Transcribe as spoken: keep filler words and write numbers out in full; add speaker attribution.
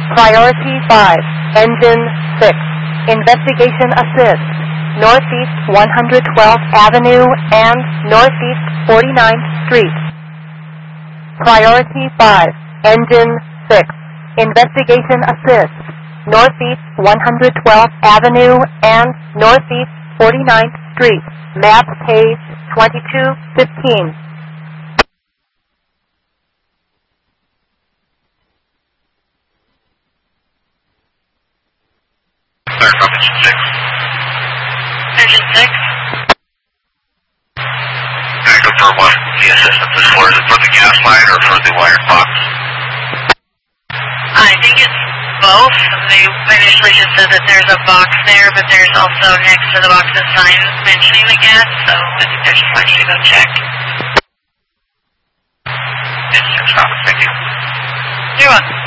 Speaker 1: Priority five, Engine six, Investigation Assist, Northeast one hundred twelfth Avenue and Northeast forty-ninth Street. Priority five, Engine six, Investigation Assist, Northeast one hundred twelfth Avenue and Northeast forty-ninth Street. Map page twenty-two fifteen.
Speaker 2: Clear from Engine six.
Speaker 3: Engine six?
Speaker 2: Can I confirm what the assistance is for? Is it for the gas line or for the wired box?
Speaker 3: I think it's both. They initially just said that there's a box there, but there's also next to the box a sign mentioning the gas, so I think they're just wanting you to go check.
Speaker 2: Engine six, copy. Thank you.
Speaker 3: You're welcome.